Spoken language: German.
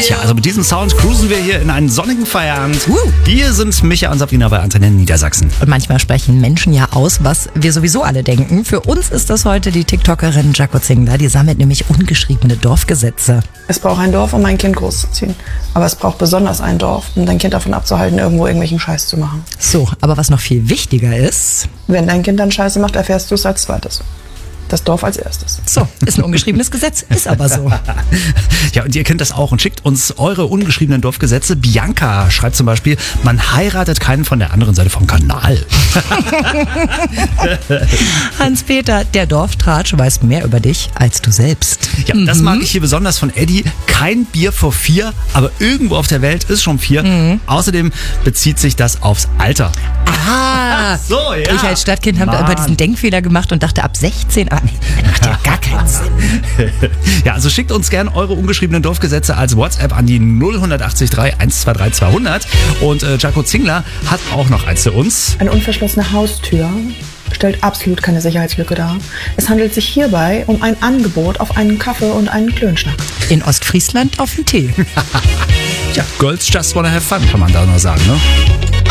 Tja, also mit diesem Sound cruisen wir hier in einen sonnigen Feierabend. Hier sind Micha und Sabrina bei Antenne Niedersachsen. Und manchmal sprechen Menschen ja aus, was wir sowieso alle denken. Für uns ist das heute die TikTokerin Jaco Zingler. Die sammelt nämlich ungeschriebene Dorfgesetze. Es braucht ein Dorf, um ein Kind großzuziehen. Aber es braucht besonders ein Dorf, um dein Kind davon abzuhalten, irgendwo irgendwelchen Scheiß zu machen. So, aber was noch viel wichtiger ist... Wenn dein Kind dann Scheiße macht, erfährst du es als zweites. Das Dorf als erstes. So, ist ein ungeschriebenes Gesetz, ist aber so. Ja, und ihr kennt das auch und schickt uns eure ungeschriebenen Dorfgesetze. Bianca schreibt zum Beispiel, man heiratet keinen von der anderen Seite vom Kanal. Hans-Peter, der Dorftratsch weiß mehr über dich als du selbst. Ja, das mag ich hier besonders von Eddie. Kein Bier vor 4, aber irgendwo auf der Welt ist schon 4. Außerdem bezieht sich das aufs Alter. Ah, so, ja. Ich als Stadtkind habe über diesen Denkfehler gemacht und dachte ab 16, nee, das macht ja gar keinen Sinn. Ja, also schickt uns gern eure ungeschriebenen Dorfgesetze als WhatsApp an die 0183 123 200. Und Jaco Zingler hat auch noch eins für uns. Eine unverschlossene Haustür stellt absolut keine Sicherheitslücke dar. Es handelt sich hierbei um ein Angebot auf einen Kaffee und einen Klönschnack. In Ostfriesland auf den Tee. Ja, Girls just wanna have fun, kann man da nur sagen, ne?